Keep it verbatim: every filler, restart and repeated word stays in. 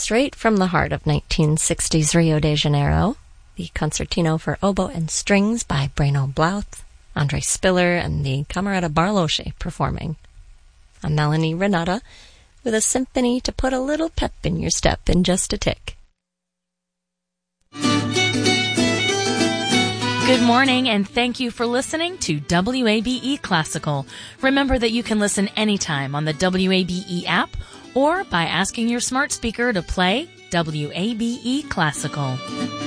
straight from the heart of nineteen sixties Rio de Janeiro, the Concertino for Oboe and Strings by Breno Blouth, Andre Spiller, and the Camerata Barlosche performing. I'm Melanie Renata, with a symphony to put a little pep in your step in just a tick. Good morning, and thank you for listening to W A B E Classical. Remember that you can listen anytime on the W A B E app or by asking your smart speaker to play W A B E Classical.